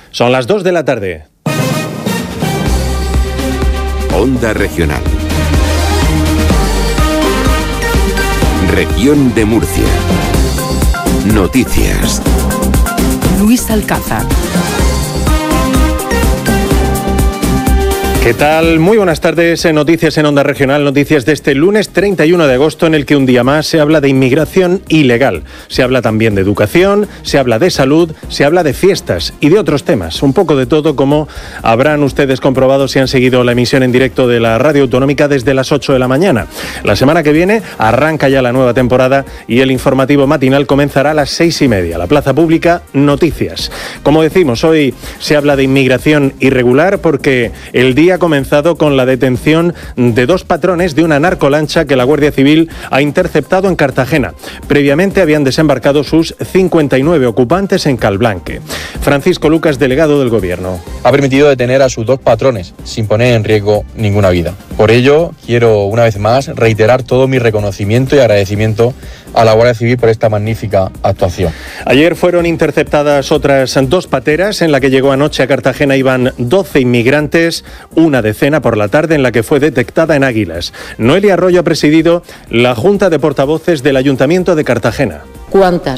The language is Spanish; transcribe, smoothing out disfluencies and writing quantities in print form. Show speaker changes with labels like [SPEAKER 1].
[SPEAKER 1] Son las 2 de la tarde.
[SPEAKER 2] Onda Regional. Región de Murcia. Noticias.
[SPEAKER 3] Luis Alcázar.
[SPEAKER 1] ¿Qué tal? Muy buenas tardes. Noticias en Onda Regional, noticias de este lunes 31 de agosto, en el que un día más se habla de inmigración ilegal. Se habla también de educación, se habla de salud, se habla de fiestas y de otros temas. Un poco de todo, como habrán ustedes comprobado si han seguido la emisión en directo de la Radio Autonómica desde las 8 de la mañana. La semana que viene arranca ya la nueva temporada y el informativo matinal comenzará a las 6:30. La plaza pública, noticias. Como decimos, hoy se habla de inmigración irregular porque el día ha comenzado con la detención de 2 patrones de una narcolancha que la Guardia Civil ha interceptado en Cartagena. Previamente habían desembarcado sus 59 ocupantes en Calblanque. Francisco Lucas, delegado del Gobierno.
[SPEAKER 4] Ha permitido detener a sus 2 patrones sin poner en riesgo ninguna vida. Por ello, quiero una vez más reiterar todo mi reconocimiento y agradecimiento a la Guardia Civil por esta magnífica actuación.
[SPEAKER 1] Ayer fueron interceptadas otras 2 pateras. En la que llegó anoche a Cartagena iban 12 inmigrantes, una decena por la tarde, en la que fue detectada en Águilas. Noelia Arroyo ha presidido la Junta de Portavoces del Ayuntamiento de Cartagena.
[SPEAKER 5] ¿Cuántas